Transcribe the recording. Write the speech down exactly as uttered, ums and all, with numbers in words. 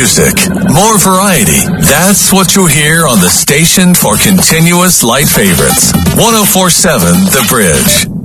music, more variety. That's what you hear on the station for continuous light favorites. one oh four point seven The Bridge.